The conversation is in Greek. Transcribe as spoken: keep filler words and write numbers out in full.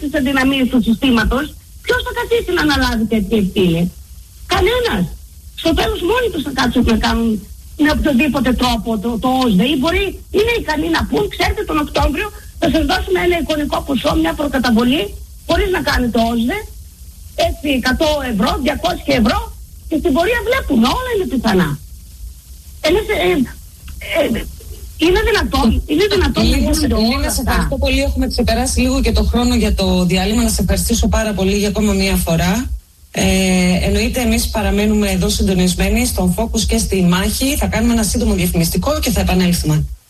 τις αδυναμίες του συστήματος, ποιος θα καθίσει να αναλάβει τέτοια ευθύνη? Κανένας. Στο τέλος μόνοι τους θα κάτσουν να κάνουν με οποιοδήποτε τρόπο το, το ΟΣΔΕ, ή μπορεί, είναι ικανοί να πούν, ξέρετε, τον Οκτώβριο θα σας δώσουμε ένα εικονικό ποσό, μια προκαταβολή, χωρίς να κάνετε ΟΣΔΕ, έτσι εκατό ευρώ, διακόσια ευρώ, και στην πορεία βλέπουμε, όλα είναι πιθανά. Εμείς, ε, ε, ε, είναι δυνατόν, είναι δυνατόν να γίνονται όλα αυτά. Ευχαριστώ πολύ, έχουμε ξεπεράσει λίγο και το χρόνο για το διάλειμμα. Να σε ευχαριστήσω πάρα πολύ για ακόμα μία φορά. Ε, εννοείται, εμείς παραμένουμε εδώ συντονισμένοι στον Focus και στη μάχη. Θα κάνουμε ένα σύντομο διαφημιστικό και θα επανέλθουμε.